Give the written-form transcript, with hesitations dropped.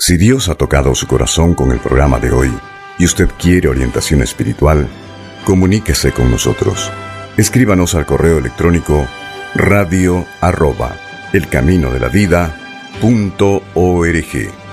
Si Dios ha tocado su corazón con el programa de hoy y usted quiere orientación espiritual, comuníquese con nosotros. Escríbanos al correo electrónico radio@elcaminodelavida.org.